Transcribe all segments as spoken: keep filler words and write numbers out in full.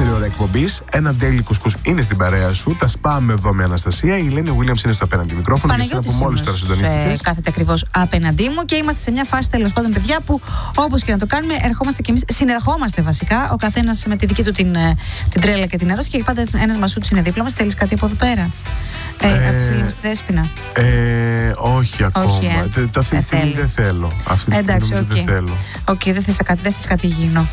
δεύτερη ώρα εκπομπής. Ένα Daily Couscous είναι στην παρέα σου. Τα σπάμε εδώ με Αναστασία. Η Ελένη Williams είναι στο απέναντι μικρόφωνο. Παναγιώτης και από μόλις τώρα συντονίστηκες. Ε, κάθεται ακριβώς απέναντί μου και είμαστε σε μια φάση τέλος πάντων, παιδιά, που όπως και να το κάνουμε, ερχόμαστε κι εμείς, συνερχόμαστε βασικά. Ο καθένας με τη δική του την, την τρέλα και την αρρώστια και πάντα ένας μασούτης είναι δίπλα μας. Θέλεις κάτι από εδώ πέρα? Ε, ε, από τη φίλη μας τη Δέσποινα. Ε, όχι ακόμα. Όχι, ε. Τε, το αυτή τη στιγμή δεν θέλω. Αυτή τη Εντάξει, στιγμή okay. δεν θέλω. Οκ, okay, δεν θες κάτι, δεν θες κάτι υγιεινό.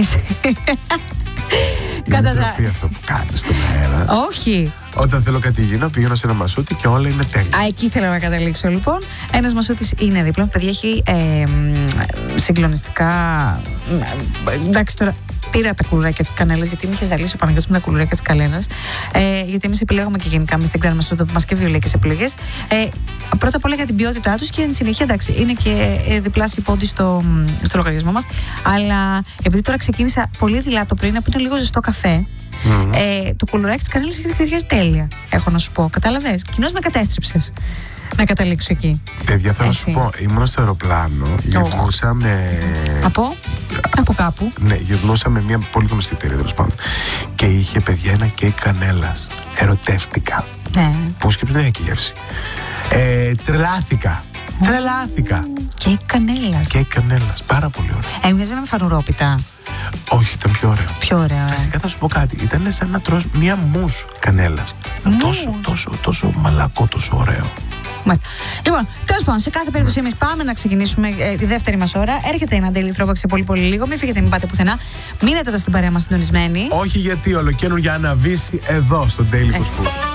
Είναι ντροπή αυτό που κάνεις στον αέρα. Όχι. Όταν θέλω κάτι υγιεινό, πηγαίνω σε ένα μασούτι και όλα είναι τέλεια. Α, εκεί θέλω να καταλήξω λοιπόν. Ένας μασούτης είναι δίπλα. Παιδιά, έχει ε, συγκλονιστικά. Εντάξει, τώρα πήρα τα κουλουράκια της κανέλας, γιατί με είχε ζαλίσει ο Παναγιώτης με τα κουλουράκια της κανέλας. Ε, γιατί εμείς επιλέγουμε και γενικά με στην Grand Μασούτα που μας και βιολικές επιλογές. Ε, πρώτα απ' όλα για την ποιότητά τους και εν συνεχεία, εντάξει, είναι και ε, διπλάσιοι πόντι στο, στο λογαριασμό μας. Αλλά επειδή τώρα ξεκίνησα πολύ δειλά το πρωί να πίνω λίγο ζεστό καφέ. Mm-hmm. Ε, το κουλουράκι της κανέλας έχει ταιριάζει τέλεια. Έχω να σου πω. Κατάλαβες. Κοινώς με κατέστρεψες να καταλήξω εκεί. Παιδιά, θέλω να σου πω, ήμουν στο αεροπλάνο, γυρνούσα με. Από? Από κάπου. Ναι, γυρνούσα με μια πολύ γνωστή εταιρεία τέλος πάντων. Και είχε, παιδιά, ένα κέικ κανέλας. Ερωτεύτηκα. Ναι. Που σκέψου δεν έχει γεύση. Ε, τρελάθηκα. Mm. Τρελάθηκα. Κέικ κανέλας. Κέικ κανέλας. Πάρα πολύ ωραίο. Έμοιαζε με φανουρόπιτα. Όχι, ήταν πιο ωραίο. Πιο ωραίο. Βασικά θα σου πω κάτι. Ήταν σαν να τρως μία μους κανέλας. Τόσο, τόσο, τόσο μαλακό, τόσο ωραίο. Μάλιστα. Λοιπόν, τέλος πάντων, σε κάθε περίπτωση εμείς πάμε να ξεκινήσουμε ε, τη δεύτερη μας ώρα. Έρχεται ένα Daily Throwback σε πολύ πολύ λίγο. Μην φύγετε, μην πάτε πουθενά. Μείνετε εδώ στην παρέα μας συντονισμένοι. Όχι, γιατί ολοκαίνουργια αναβήσει εδώ στο Daily Couscous.